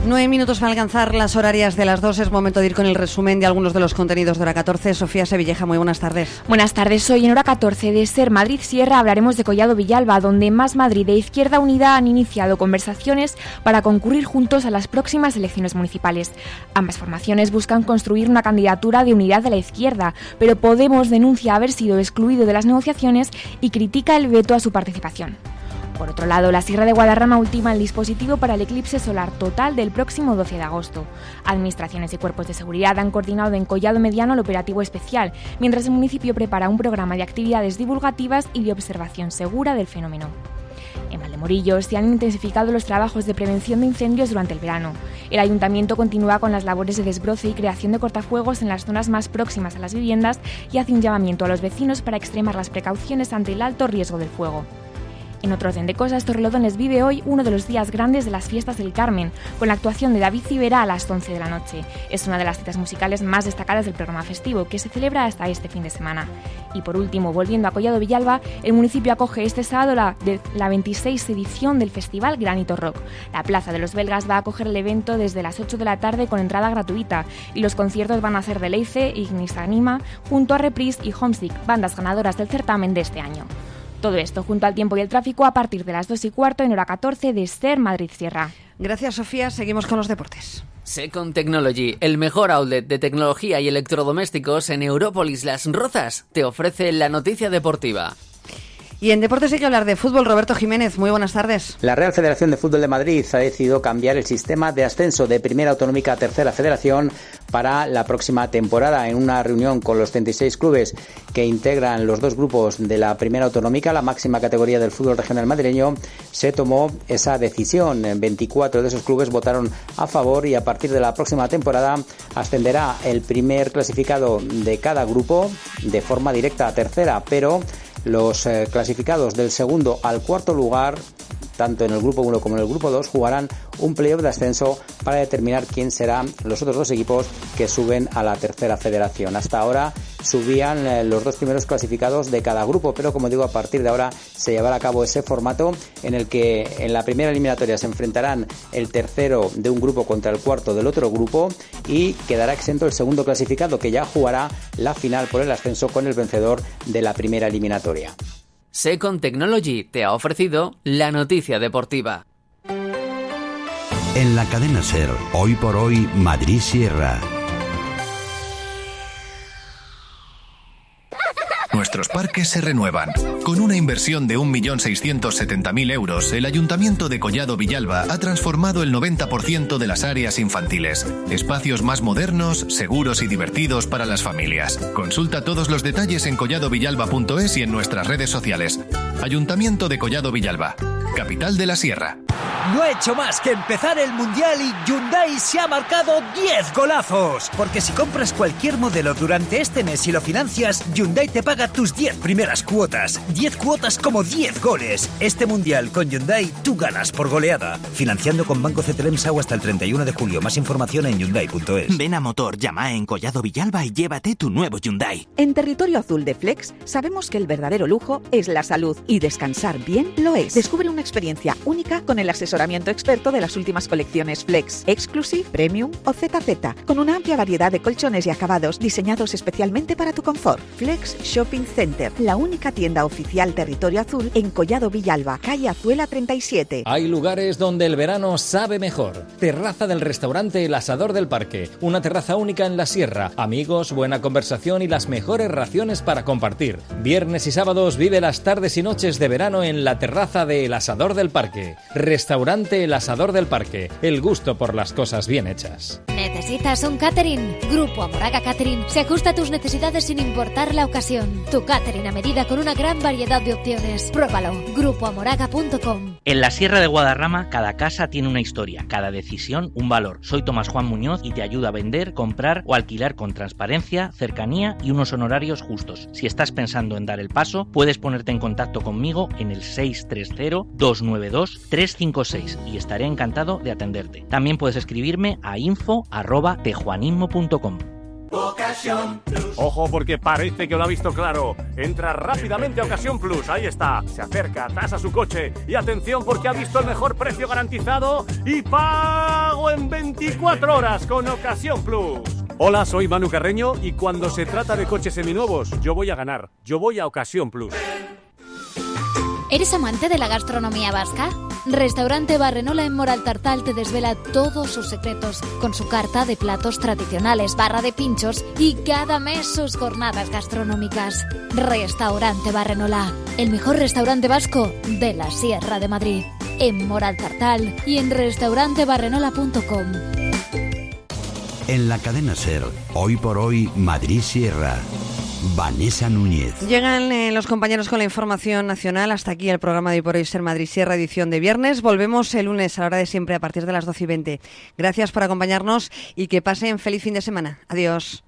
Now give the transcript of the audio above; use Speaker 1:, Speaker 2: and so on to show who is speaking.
Speaker 1: 9 minutos para alcanzar las horarias de las 2. Es momento de ir con el resumen de algunos de los contenidos de Hora 14. Sofía Sevilleja, muy buenas tardes.
Speaker 2: Buenas tardes. Hoy en Hora 14 de SER Madrid Sierra hablaremos de Collado Villalba, donde Más Madrid e Izquierda Unida han iniciado conversaciones para concurrir juntos a las próximas elecciones municipales. Ambas formaciones buscan construir una candidatura de unidad de la izquierda, pero Podemos denuncia haber sido excluido de las negociaciones y critica el veto a su participación. Por otro lado, la Sierra de Guadarrama ultima el dispositivo para el eclipse solar total del próximo 12 de agosto. Administraciones y cuerpos de seguridad han coordinado en Collado Mediano el operativo especial, mientras el municipio prepara un programa de actividades divulgativas y de observación segura del fenómeno. En Valdemorillos se han intensificado los trabajos de prevención de incendios durante el verano. El ayuntamiento continúa con las labores de desbroce y creación de cortafuegos en las zonas más próximas a las viviendas y hace un llamamiento a los vecinos para extremar las precauciones ante el alto riesgo del fuego. En otro orden de cosas, Torrelodones vive hoy uno de los días grandes de las fiestas del Carmen, con la actuación de David Civera a las 11 de la noche. Es una de las citas musicales más destacadas del programa festivo, que se celebra hasta este fin de semana. Y por último, volviendo a Collado Villalba, el municipio acoge este sábado la 26 edición del festival Granito Rock. La Plaza de los Belgas va a acoger el evento desde las 8 de la tarde con entrada gratuita, y los conciertos van a ser de Leice, Ignis Anima, junto a Reprise y Homesick, bandas ganadoras del certamen de este año. Todo esto junto al tiempo y el tráfico a partir de las 2:15 en Hora 14 de SER Madrid Sierra.
Speaker 1: Gracias, Sofía. Seguimos con los deportes.
Speaker 3: Second Technology, el mejor outlet de tecnología y electrodomésticos en Európolis Las Rozas, te ofrece la noticia deportiva.
Speaker 1: Y en deportes hay que hablar de fútbol. Roberto Jiménez, muy buenas tardes.
Speaker 4: La Real Federación de Fútbol de Madrid ha decidido cambiar el sistema de ascenso de Primera Autonómica a Tercera Federación para la próxima temporada. En una reunión con los 36 clubes que integran los dos grupos de la Primera Autonómica, la máxima categoría del fútbol regional madrileño, se tomó esa decisión. 24 de esos clubes votaron a favor y a partir de la próxima temporada ascenderá el primer clasificado de cada grupo de forma directa a Tercera, pero los clasificados del segundo al cuarto lugar, tanto en el grupo 1 como en el grupo 2, jugarán un playoff de ascenso para determinar quién serán los otros dos equipos que suben a la Tercera Federación. Hasta ahora subían los dos primeros clasificados de cada grupo, pero como digo, a partir de ahora se llevará a cabo ese formato en el que en la primera eliminatoria se enfrentarán el tercero de un grupo contra el cuarto del otro grupo y quedará exento el segundo clasificado, que ya jugará la final por el ascenso con el vencedor de la primera eliminatoria.
Speaker 3: Second Technology te ha ofrecido la noticia deportiva.
Speaker 5: En la cadena SER, hoy por hoy, Madrid Sierra.
Speaker 6: Nuestros parques se renuevan. Con una inversión de 1.670.000 euros, el Ayuntamiento de Collado Villalba ha transformado el 90% de las áreas infantiles. Espacios más modernos, seguros y divertidos para las familias. Consulta todos los detalles en colladovillalba.es y en nuestras redes sociales. Ayuntamiento de Collado Villalba, capital de la Sierra.
Speaker 7: No ha hecho más que empezar el Mundial y Hyundai se ha marcado 10 golazos. Porque si compras cualquier modelo durante este mes y lo financias, Hyundai te paga tus 10 primeras cuotas. 10 cuotas como 10 goles. Este Mundial con Hyundai tú ganas por goleada. Financiando con Banco CTLM SAU hasta el 31 de julio. Más información en Hyundai.es.
Speaker 8: Ven a Motor, llama en Collado Villalba y llévate tu nuevo Hyundai.
Speaker 9: En Territorio Azul de Flex sabemos que el verdadero lujo es la salud y descansar bien lo es. Descubre una experiencia única con el asesoramiento experto de las últimas colecciones Flex, Exclusive, Premium o ZZ, con una amplia variedad de colchones y acabados diseñados especialmente para tu confort. Flex Shopping Center, la única tienda oficial Territorio Azul en Collado Villalba, calle Azuela 37.
Speaker 10: Hay lugares donde el verano sabe mejor. Terraza del restaurante El Asador del Parque, una terraza única en la Sierra. Amigos, buena conversación y las mejores raciones para compartir. Viernes y sábados vive las tardes y noches de verano en la terraza de El Asador del Parque. Restaurante El Asador del Parque, el gusto por las cosas bien hechas.
Speaker 11: ¿Necesitas un catering? Grupo Amoraga Catering se ajusta a tus necesidades sin importar la ocasión. Tu catering a medida con una gran variedad de opciones. Pruébalo. grupoamoraga.com.
Speaker 12: En la Sierra de Guadarrama, cada casa tiene una historia, cada decisión un valor. Soy Tomás Juan Muñoz y te ayudo a vender, comprar o alquilar con transparencia, cercanía y unos honorarios justos. Si estás pensando en dar el paso, puedes ponerte en contacto conmigo en el 630-292-356 y estaré encantado de atenderte. También puedes escribirme a info@tejuanismo.com.
Speaker 13: Ocasión Plus. Ojo, porque parece que lo ha visto claro. Entra rápidamente a Ocasión Plus. Ahí está. Se acerca, tasa su coche. Y atención, porque ha visto el mejor precio garantizado y pago en 24 horas con Ocasión Plus. Hola, soy Manu Carreño y cuando se trata de coches seminuevos, yo voy a ganar. Yo voy a Ocasión Plus.
Speaker 11: ¿Eres amante de la gastronomía vasca? Restaurante Barrenola en Moraltartal te desvela todos sus secretos con su carta de platos tradicionales, barra de pinchos y cada mes sus jornadas gastronómicas. Restaurante Barrenola, el mejor restaurante vasco de la Sierra de Madrid. En Moraltartal y en restaurantebarrenola.com.
Speaker 5: En la cadena SER, hoy por hoy, Madrid Sierra. Vanessa Núñez.
Speaker 1: Llegan los compañeros con la información nacional. Hasta aquí el programa de Hoy por Hoy Ser Madrid Sierra, edición de viernes. Volvemos el lunes a la hora de siempre, a partir de las 12:20. Gracias por acompañarnos y que pasen feliz fin de semana. Adiós.